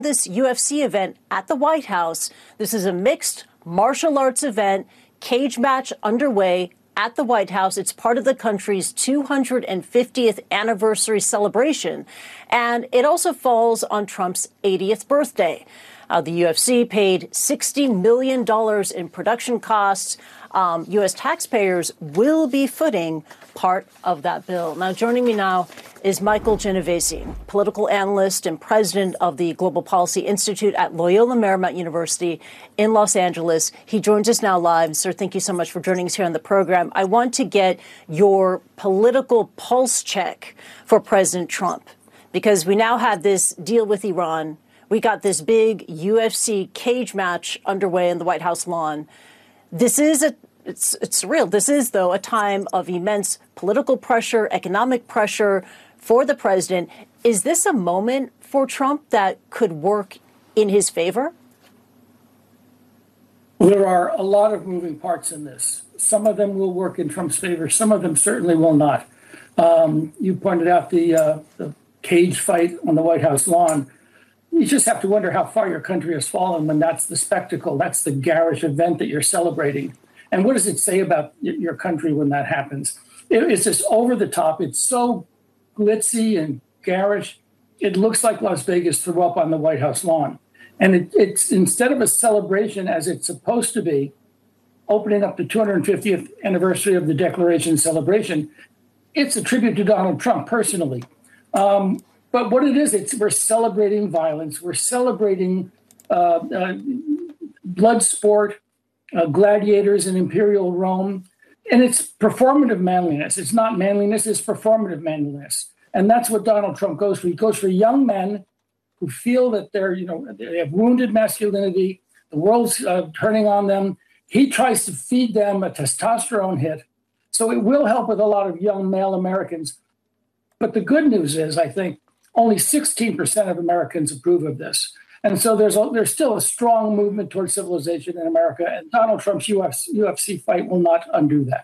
this UFC event at the White House. This is a mixed martial arts event, cage match underway at the White House. It's part of the country's 250th anniversary celebration, and it also falls on Trump's 80th birthday. The UFC paid $60 million in production costs. U.S. taxpayers will be footing part of that bill. Now, joining me now is Michael Genovese, political analyst and president of the Global Policy Institute at Loyola Marymount University in Los Angeles. He joins us now live. Sir, thank you so much for joining us here on the program. I want to get your political pulse check for President Trump, because we now have this deal with Iran. We got this big UFC cage match underway in the White House lawn. This is it's surreal. This is, though, a time of immense political pressure, economic pressure for the president. Is this a moment for Trump that could work in his favor? There are a lot of moving parts in this. Some of them will work in Trump's favor. Some of them certainly will not. You pointed out the cage fight on the White House lawn. You just have to wonder how far your country has fallen when that's the spectacle, that's the garish event that you're celebrating. And what does it say about your country when that happens? It's just over the top. It's so glitzy and garish. It looks like Las Vegas threw up on the White House lawn. And it's instead of a celebration as it's supposed to be, opening up the 250th anniversary of the Declaration celebration, it's a tribute to Donald Trump personally. But what it is, we're celebrating violence. We're celebrating blood sport, gladiators in imperial Rome. And it's performative manliness. It's not manliness, it's performative manliness. And that's what Donald Trump goes for. He goes for young men who feel that they have wounded masculinity. The world's turning on them. He tries to feed them a testosterone hit. So it will help with a lot of young male Americans. But the good news is, I think, only 16% of Americans approve of this. And so there's still a strong movement towards civilization in America, and Donald Trump's UFC fight will not undo that.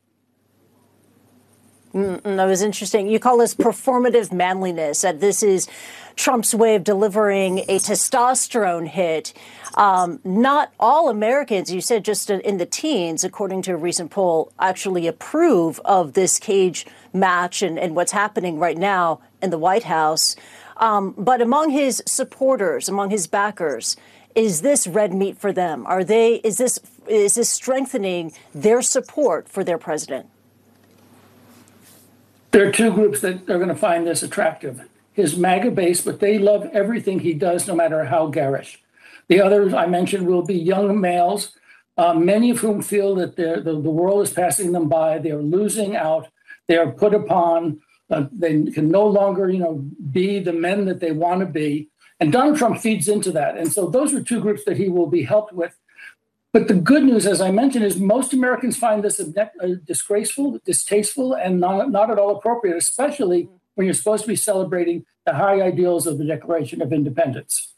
That was interesting. You call this performative manliness, that this is Trump's way of delivering a testosterone hit. Not all Americans, you said just in the teens, according to a recent poll, actually approve of this cage match and what's happening right now in the White House. But among his supporters, among his backers, is this red meat for them? Is this strengthening their support for their president? There are two groups that are going to find this attractive. His MAGA base, but they love everything he does, no matter how garish. The others I mentioned will be young males, many of whom feel that the world is passing them by. They are losing out. They are put upon. They can no longer, be the men that they want to be. And Donald Trump feeds into that. And so those are two groups that he will be helped with. But the good news, as I mentioned, is most Americans find this disgraceful, distasteful, and not at all appropriate, especially when you're supposed to be celebrating the high ideals of the Declaration of Independence.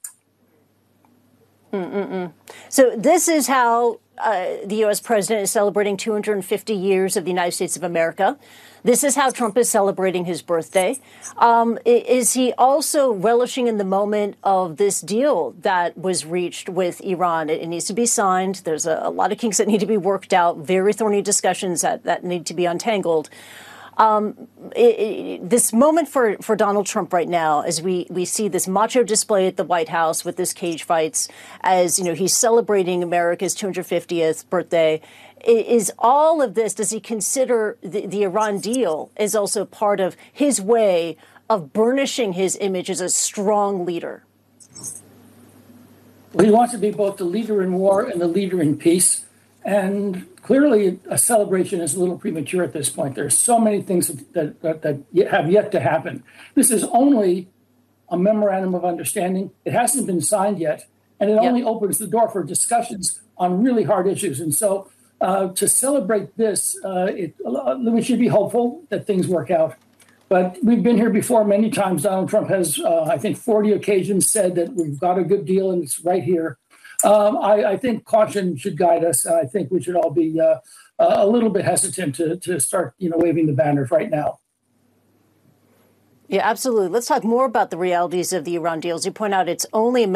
So this is how the U.S. president is celebrating 250 years of the United States of America. This is how Trump is celebrating his birthday. Is he also relishing in the moment of this deal that was reached with Iran? It needs to be signed. There's a lot of kinks that need to be worked out, very thorny discussions that need to be untangled. This moment for Donald Trump right now, as we see this macho display at the White House with this cage fights, as he's celebrating America's 250th birthday, is all of this, does he consider the Iran deal as also part of his way of burnishing his image as a strong leader? Well, he wants to be both the leader in war and the leader in peace. And clearly, a celebration is a little premature at this point. There are so many things that have yet to happen. This is only a memorandum of understanding. It hasn't been signed yet, and it only opens the door for discussions on really hard issues. And so to celebrate this, we should be hopeful that things work out. But we've been here before many times. Donald Trump has, I think, 40 occasions said that we've got a good deal and it's right here. I think caution should guide us. I think we should all be a little bit hesitant to start, waving the banners right now. Yeah, absolutely. Let's talk more about the realities of the Iran deals. You point out it's only a